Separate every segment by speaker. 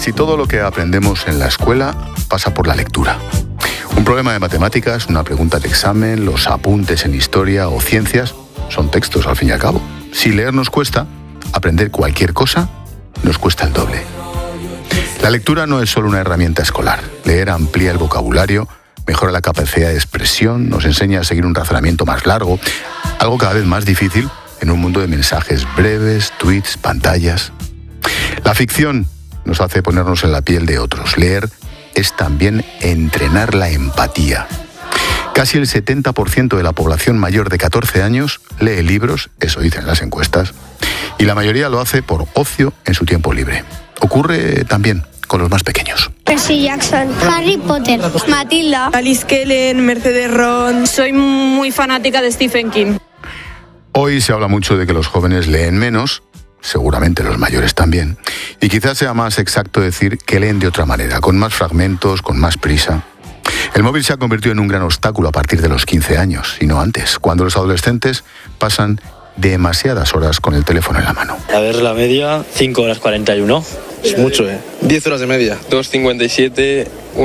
Speaker 1: Casi todo lo que aprendemos en la escuela pasa por la lectura. Un problema de matemáticas, una pregunta de examen, los apuntes en historia o ciencias son textos al fin y al cabo. Si leer nos cuesta, aprender cualquier cosa nos cuesta el doble. La lectura no es solo una herramienta escolar. Leer amplía el vocabulario, mejora la capacidad de expresión, nos enseña a seguir un razonamiento más largo, algo cada vez más difícil en un mundo de mensajes breves, tweets, pantallas. La ficción nos hace ponernos en la piel de otros. Leer es también entrenar la empatía. Casi el 70% de la población mayor de 14 años lee libros, eso dicen las encuestas, y la mayoría lo hace por ocio en su tiempo libre. Ocurre también con los más pequeños.
Speaker 2: Percy Jackson, Harry Potter, Matilda,
Speaker 3: Alice Kellen, Mercedes Ron. Soy muy fanática de Stephen King.
Speaker 1: Hoy se habla mucho de que los jóvenes leen menos, seguramente los mayores también, y quizás sea más exacto decir que leen de otra manera, con más fragmentos, con más prisa. El móvil se ha convertido en un gran obstáculo a partir de los 15 años, y no antes, cuando los adolescentes pasan demasiadas horas con el teléfono en la mano.
Speaker 4: A ver, la media, 5 horas 41.
Speaker 5: Es mucho, 10 horas de media.
Speaker 6: 2,57,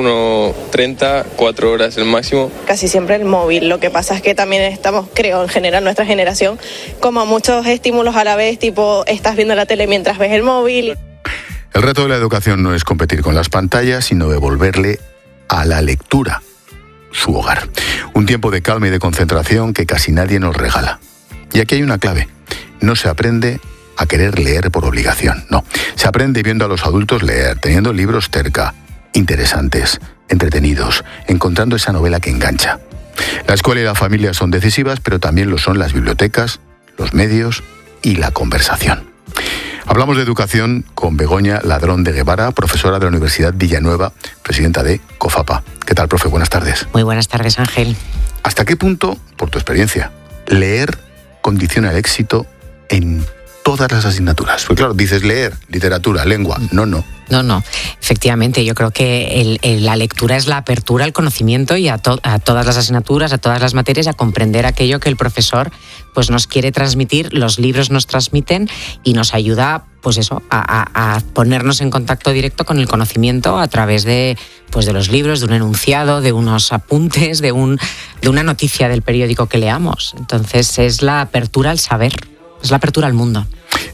Speaker 6: 1,30, 4 horas el máximo.
Speaker 7: Casi siempre el móvil. Lo que pasa es que también estamos, creo, en general, nuestra generación, como a muchos estímulos a la vez, tipo, estás viendo la tele mientras ves el móvil.
Speaker 1: El reto de la educación no es competir con las pantallas, sino devolverle a la lectura su hogar. Un tiempo de calma y de concentración que casi nadie nos regala. Y aquí hay una clave. No se aprende a querer leer por obligación, no. Se aprende viendo a los adultos leer, teniendo libros cerca, interesantes, entretenidos, encontrando esa novela que engancha. La escuela y la familia son decisivas, pero también lo son las bibliotecas, los medios y la conversación. Hablamos de educación con Begoña Ladrón de Guevara, profesora de la Universidad Villanueva, presidenta de COFAPA. ¿Qué tal, profe? Buenas tardes.
Speaker 8: Muy buenas tardes, Ángel.
Speaker 1: ¿Hasta qué punto, por tu experiencia, leer condiciona el éxito en todas las asignaturas? Porque claro, dices leer, literatura, lengua. No.
Speaker 8: Efectivamente, yo creo que la lectura es la apertura al conocimiento y a todas las asignaturas, a todas las materias, a comprender aquello que el profesor pues nos quiere transmitir, los libros nos transmiten y nos ayuda pues eso, a ponernos en contacto directo con el conocimiento a través de los libros, de un enunciado, de unos apuntes, de una noticia del periódico que leamos. Entonces es la apertura al saber, es la apertura al mundo.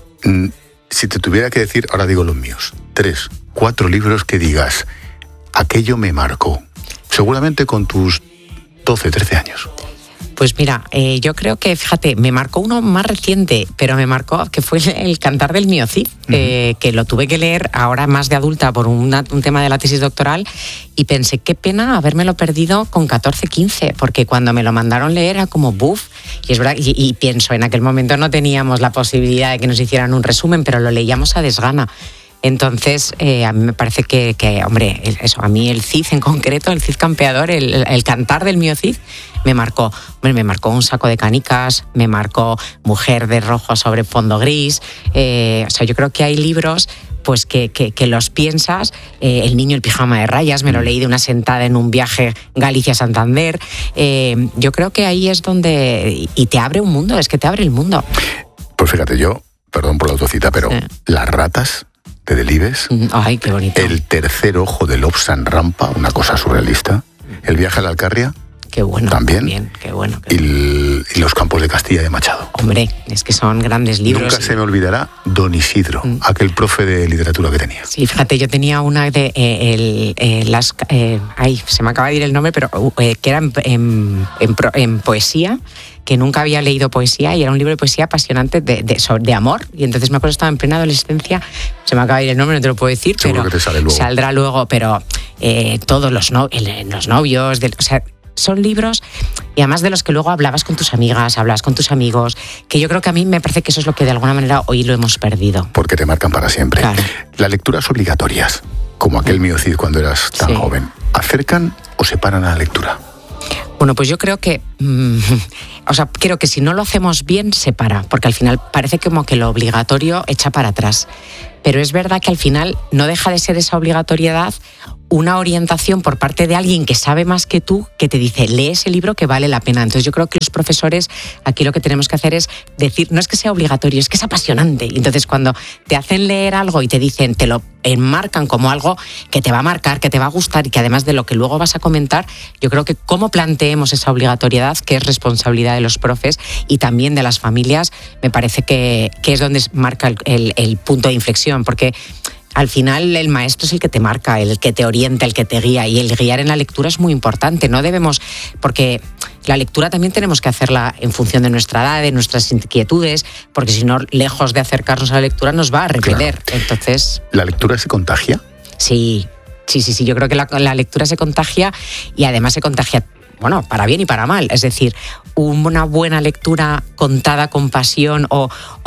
Speaker 1: Si te tuviera que decir, ahora digo los míos, 3, 4 libros que digas, aquello me marcó, seguramente con tus 12, 13 años.
Speaker 8: Pues mira, yo creo que, fíjate, me marcó uno más reciente, pero me marcó que fue El Cantar del Mío Cid, que lo tuve que leer ahora más de adulta por un tema de la tesis doctoral y pensé, qué pena habérmelo perdido con 14, 15, porque cuando me lo mandaron leer era como buf, y es verdad, y pienso, en aquel momento no teníamos la posibilidad de que nos hicieran un resumen, pero lo leíamos a desgana. Entonces, a mí me parece que hombre, a mí el Cid en concreto, el Cid campeador, el Cantar del Mío Cid, me marcó. Hombre, me marcó Un saco de canicas, me marcó Mujer de rojo sobre fondo gris. Yo creo que hay libros pues que los piensas. El niño, el pijama de rayas, me lo leí de una sentada en un viaje Galicia-Santander. Yo creo que ahí es donde... Y te abre un mundo, es que te abre el mundo.
Speaker 1: Pues fíjate, yo, perdón por la autocita, pero Las ratas de Delibes.
Speaker 8: Ay, qué bonito.
Speaker 1: El tercer ojo de Lobsang Rampa, una cosa surrealista. El viaje a la Alcarria.
Speaker 8: Qué bueno.
Speaker 1: También.
Speaker 8: Qué bueno.
Speaker 1: Y Los campos de Castilla de Machado.
Speaker 8: Hombre, es que son grandes libros.
Speaker 1: Nunca se me olvidará Don Isidro, aquel profe de literatura que tenía.
Speaker 8: Sí, fíjate, yo tenía una de se me acaba de ir el nombre, pero que era en poesía, que nunca había leído poesía, y era un libro de poesía apasionante de amor, y entonces me acuerdo, estaba en plena adolescencia, se me acaba de ir el nombre, no te lo puedo decir,
Speaker 1: seguro
Speaker 8: pero
Speaker 1: que te sale luego.
Speaker 8: Saldrá luego, pero todos los novios, son libros, y además de los que luego hablabas con tus amigas, hablabas con tus amigos, que yo creo que a mí me parece que eso es lo que de alguna manera hoy lo hemos perdido.
Speaker 1: Porque te marcan para siempre.
Speaker 8: Claro.
Speaker 1: Las lecturas obligatorias, como aquel Mío Cid cuando eras tan joven, ¿acercan o separan a la lectura?
Speaker 8: Bueno, pues yo creo que creo que si no lo hacemos bien, separa, porque al final parece como que lo obligatorio echa para atrás. pero es verdad que al final no deja de ser esa obligatoriedad una orientación por parte de alguien que sabe más que tú, que te dice, lee ese libro que vale la pena. Entonces yo creo que los profesores aquí lo que tenemos que hacer es decir, no es que sea obligatorio, es que es apasionante. Entonces cuando te hacen leer algo y te dicen, te lo enmarcan como algo que te va a marcar, que te va a gustar y que además de lo que luego vas a comentar, yo creo que cómo planteemos esa obligatoriedad, que es responsabilidad de los profes y también de las familias, me parece que es donde marca el punto de inflexión, porque al final el maestro es el que te marca, el que te orienta, el que te guía, y el guiar en la lectura es muy importante. No debemos, porque la lectura también tenemos que hacerla en función de nuestra edad, de nuestras inquietudes, porque si no, lejos de acercarnos a la lectura nos va a repeler. Claro. Entonces,
Speaker 1: ¿la lectura se contagia?
Speaker 8: Sí. Yo creo que la lectura se contagia, y además se contagia, bueno, para bien y para mal. Es decir, una buena lectura contada con pasión o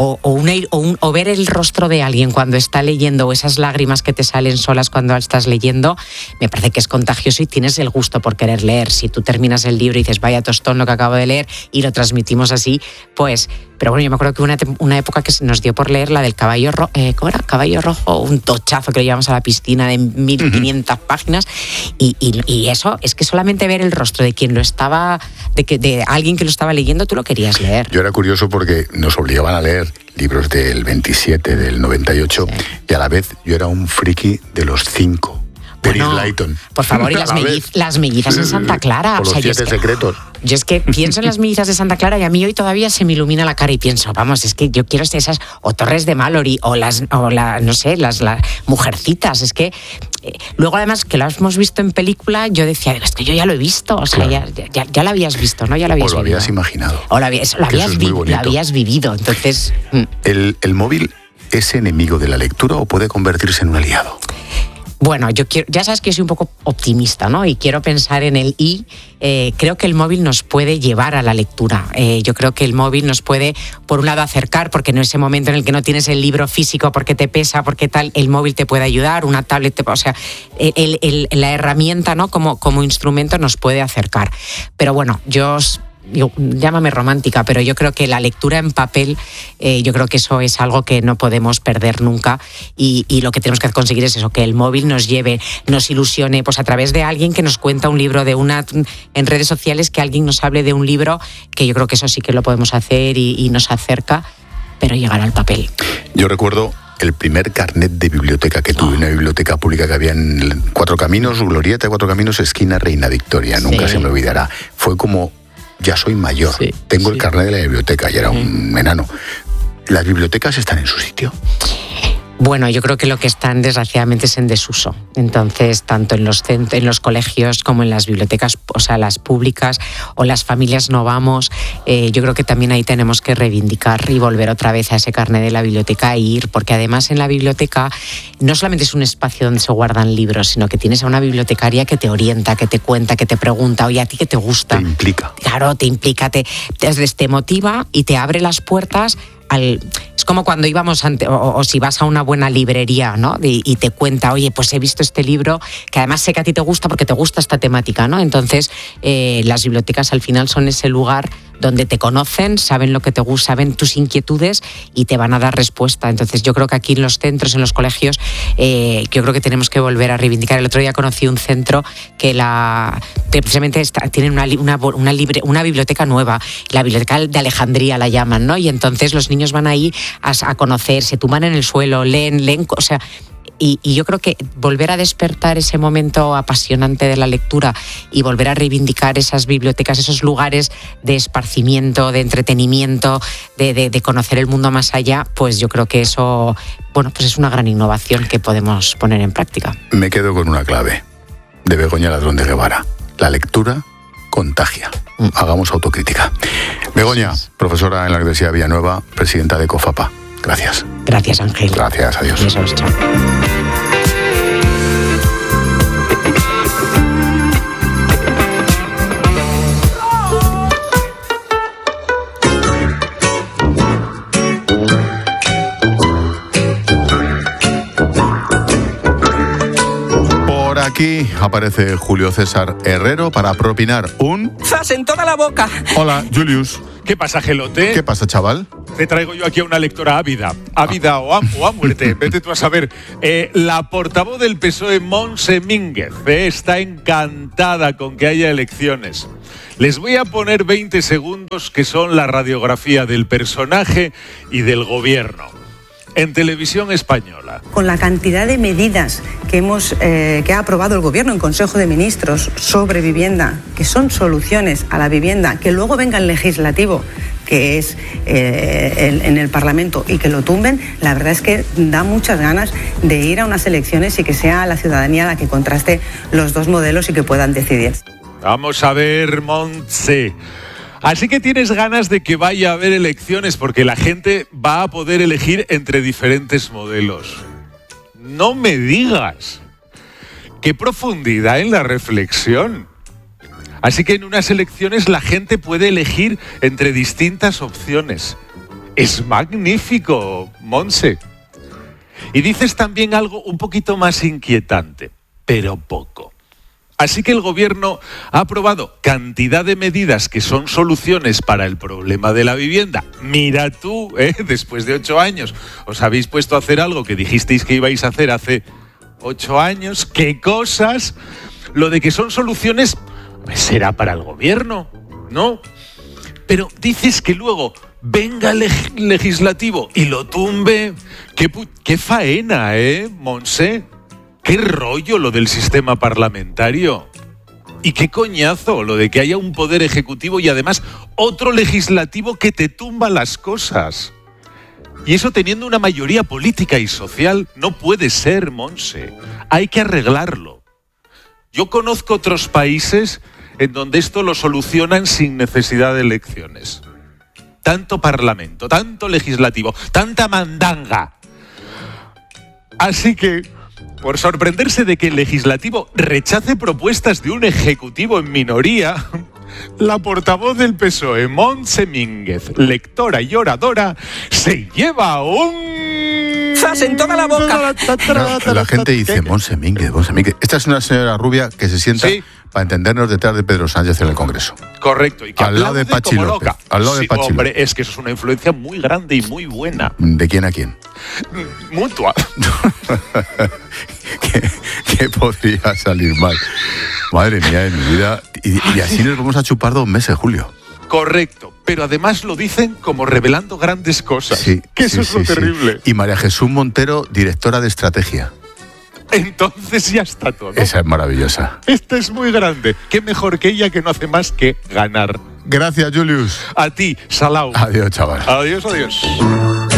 Speaker 8: ver el rostro de alguien cuando está leyendo, o esas lágrimas que te salen solas cuando estás leyendo, me parece que es contagioso y tienes el gusto por querer leer. Si tú terminas el libro y dices, vaya tostón lo que acabo de leer, y lo transmitimos así, pues... Pero bueno, yo me acuerdo que una época que se nos dio por leer la del Caballo Rojo, ¿cómo era? Caballo Rojo, un tochazo que lo llevamos a la piscina de 1500 páginas, y eso es que solamente ver el rostro de quien lo estaba, de alguien que lo estaba leyendo, tú lo querías leer.
Speaker 1: Yo era curioso porque nos obligaban a leer libros del 27, del 98, sí. Y a la vez yo era un friki de los 5.
Speaker 8: Bueno, por favor, y las mellizas en Santa Clara.
Speaker 1: O los 7 secretos.
Speaker 8: Yo es que pienso en las mellizas de Santa Clara y a mí hoy todavía se me ilumina la cara y pienso, vamos, es que yo quiero esas, o Torres de Mallory, las Mujercitas. Es que luego, además, que lo hemos visto en película, yo decía, es que yo ya lo he visto. O sea, claro. ya lo habías visto, ¿no? Ya lo habías
Speaker 1: vivido. Habías imaginado.
Speaker 8: O lo habías vivido. Entonces...
Speaker 1: ¿El móvil es enemigo de la lectura o puede convertirse en un aliado?
Speaker 8: Bueno, ya sabes que yo soy un poco optimista, ¿no? Y quiero pensar en el creo que el móvil nos puede llevar a la lectura. Yo creo que el móvil nos puede, por un lado, acercar, porque en ese momento en el que no tienes el libro físico, porque te pesa, porque tal, el móvil te puede ayudar, una tablet, o sea, la herramienta, ¿no? Como instrumento nos puede acercar. Pero bueno, llámame romántica, pero yo creo que la lectura en papel, yo creo que eso es algo que no podemos perder nunca, y lo que tenemos que conseguir es eso, que el móvil nos lleve, nos ilusione, pues a través de alguien que nos cuenta un libro, en redes sociales, que alguien nos hable de un libro, que yo creo que eso sí que lo podemos hacer y nos acerca, pero llegar al papel.
Speaker 1: Yo recuerdo el primer carnet de biblioteca que tuve, una biblioteca pública que había en Cuatro Caminos, Glorieta de Cuatro Caminos, esquina Reina Victoria, nunca se me olvidará. Fue como... Ya soy mayor, tengo el carnet de la biblioteca y era un enano. ¿Las bibliotecas están en su sitio?
Speaker 8: Bueno, yo creo que lo que están, desgraciadamente, es en desuso. Entonces, tanto en los colegios como en las bibliotecas, o sea, las públicas o las familias no vamos. Yo creo que también ahí tenemos que reivindicar y volver otra vez a ese carnet de la biblioteca e ir, porque además en la biblioteca no solamente es un espacio donde se guardan libros, sino que tienes a una bibliotecaria que te orienta, que te cuenta, que te pregunta, oye, ¿a ti qué te gusta?
Speaker 1: Te implica.
Speaker 8: Claro, te implica, te motiva y te abre las puertas. Es como cuando íbamos o si vas a una buena librería, ¿no? Y te cuenta, oye, pues he visto este libro, que además sé que a ti te gusta porque te gusta esta temática, ¿no? Entonces, las bibliotecas al final son ese lugar donde te conocen, saben lo que te gusta, saben tus inquietudes y te van a dar respuesta. Entonces, yo creo que aquí en los centros, en los colegios, yo creo que tenemos que volver a reivindicar. El otro día conocí un centro que precisamente tienen una biblioteca nueva, la biblioteca de Alejandría la llaman, ¿no? Y entonces los niños van ahí a conocer, se tumban en el suelo, leen, o sea... Y yo creo que volver a despertar ese momento apasionante de la lectura y volver a reivindicar esas bibliotecas, esos lugares de esparcimiento, de entretenimiento, de conocer el mundo más allá, pues yo creo que eso, bueno, pues es una gran innovación que podemos poner en práctica.
Speaker 1: Me quedo con una clave de Begoña Ladrón de Guevara: la lectura contagia. Hagamos autocrítica. Begoña, profesora en la Universidad de Villanueva, presidenta de COFAPA. Gracias.
Speaker 8: Gracias, Ángel.
Speaker 1: Gracias, adiós.
Speaker 8: Besos, chao.
Speaker 1: Por aquí aparece Julio César Herrero para propinar un...
Speaker 9: ¡Zas en toda la boca!
Speaker 1: Hola, Julius.
Speaker 10: ¿Qué pasa, Gelote?
Speaker 1: ¿Qué pasa, chaval?
Speaker 9: te traigo yo aquí a una lectora ávida o a muerte, vete tú a saber. La portavoz del PSOE, Montse Mínguez, está encantada con que haya elecciones. Les voy a poner 20 segundos que son la radiografía del personaje y del gobierno. En Televisión Española.
Speaker 10: Con la cantidad de medidas que ha aprobado el Gobierno en Consejo de Ministros sobre vivienda, que son soluciones a la vivienda, que luego venga el legislativo, que es en el Parlamento, y que lo tumben, la verdad es que da muchas ganas de ir a unas elecciones y que sea la ciudadanía la que contraste los dos modelos y que puedan decidir.
Speaker 9: Vamos a ver, Montse. Así que tienes ganas de que vaya a haber elecciones porque la gente va a poder elegir entre diferentes modelos. No me digas. ¡Qué profundidad en la reflexión! Así que en unas elecciones la gente puede elegir entre distintas opciones. Es magnífico, Montse. Y dices también algo un poquito más inquietante, pero poco. Así que el gobierno ha aprobado cantidad de medidas que son soluciones para el problema de la vivienda. Mira tú, después de 8 años, os habéis puesto a hacer algo que dijisteis que ibais a hacer hace 8 años. ¿Qué cosas? Lo de que son soluciones, pues será para el gobierno, ¿no? Pero dices que luego venga el legislativo y lo tumbe. ¡Qué faena, Montse! ¡Qué rollo lo del sistema parlamentario! Y qué coñazo lo de que haya un poder ejecutivo y además otro legislativo que te tumba las cosas. Y eso teniendo una mayoría política y social no puede ser, Montse. Hay que arreglarlo. Yo conozco otros países en donde esto lo solucionan sin necesidad de elecciones. Tanto parlamento, tanto legislativo, tanta mandanga. Así que, por sorprenderse de que el legislativo rechace propuestas de un ejecutivo en minoría, la portavoz del PSOE, Montse Mínguez, lectora y oradora, se lleva un...
Speaker 11: ¡Zas en toda la boca!
Speaker 1: No, la gente dice, Montse Mínguez. Esta es una señora rubia que se sienta, sí, para entendernos, detrás de Pedro Sánchez en el Congreso.
Speaker 9: Correcto. Y que
Speaker 1: al lado de Pachi López. Al lado de Pachi
Speaker 9: López. Es que eso es una influencia muy grande y muy buena.
Speaker 1: ¿De quién a quién?
Speaker 9: Mutua.
Speaker 1: ¿Qué podría salir mal? Madre mía de mi vida. Y así nos vamos a chupar 2 meses, Julio.
Speaker 9: Correcto, pero además lo dicen como revelando grandes cosas.
Speaker 1: Sí,
Speaker 9: que eso es lo terrible.
Speaker 1: Y María Jesús Montero, directora de estrategia.
Speaker 9: Entonces ya está todo.
Speaker 1: Esa es maravillosa.
Speaker 9: Esta es muy grande. Qué mejor que ella, que no hace más que ganar.
Speaker 1: Gracias, Julius.
Speaker 9: A ti, Salau.
Speaker 1: Adiós, chaval.
Speaker 9: Adiós.